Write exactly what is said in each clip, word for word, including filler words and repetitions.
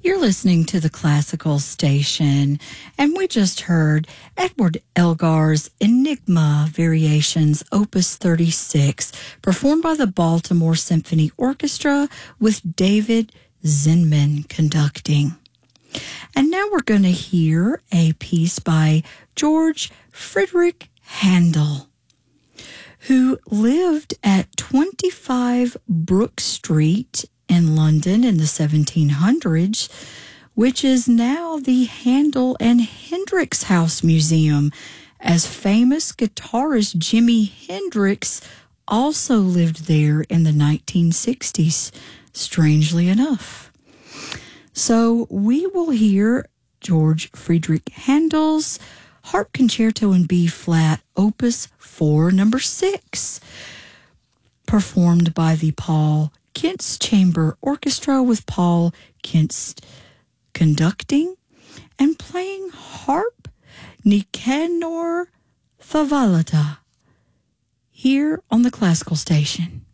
You're listening to the Classical Station, and we just heard Edward Elgar's Enigma Variations, Opus thirty-six, performed by the Baltimore Symphony Orchestra with David Zinman conducting. And now we're going to hear a piece by George Friedrich Handel, who lived at twenty-five Brook Street in London in the seventeen hundreds, which is now the Handel and Hendrix House Museum, as famous guitarist Jimi Hendrix also lived there in the nineteen sixties, strangely enough. So we will hear George Friedrich Handel's Harp Concerto in B flat, Opus four, number six, performed by the Paul Kentz Chamber Orchestra with Paul Kentz conducting and playing harp, Nicanor Favalata, here on the Classical Station.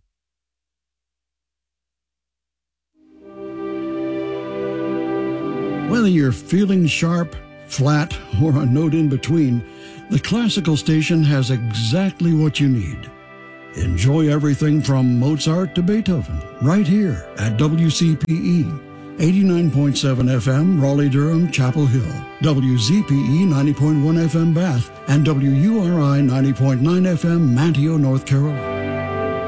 Whether you're feeling sharp, flat, or a note in between, the Classical Station has exactly what you need. Enjoy everything from Mozart to Beethoven right here at W C P E, eighty-nine point seven F M, Raleigh-Durham, Chapel Hill, W Z P E ninety point one F M, Bath, and W U R I ninety point nine F M, Manteo, North Carolina.